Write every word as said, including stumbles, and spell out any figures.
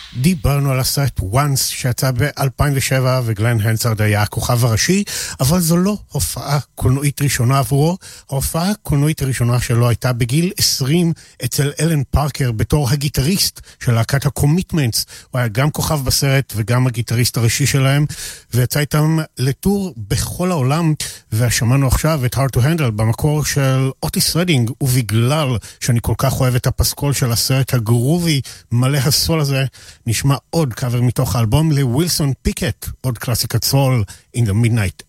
דיברנו על הסרט Once שיצא ב-אלפיים ושבע וגלן הנסרד היה הכוכב הראשי, אבל זו לא הופעה קולנועית ראשונה עבורו. ההופעה הקולנועית הראשונה שלו הייתה בגיל עשרים אצל אלן פארקר בתור הגיטריסט של להקת הקומיטמנטס. הוא היה גם כוכב בסרט וגם הגיטריסט הראשי שלהם, ויצא איתם לטור בכל העולם, ושמענו עכשיו את Hard to Handle במקור של אוטיס רדינג, ובגלל שאני כל כך אוהב את הפסקול של הסרט הגרובי מלא הסול הזה, נשמע עוד קאבר מתוך האלבום לווילסון פיקט, עוד קלאסיקת סול, In the Midnight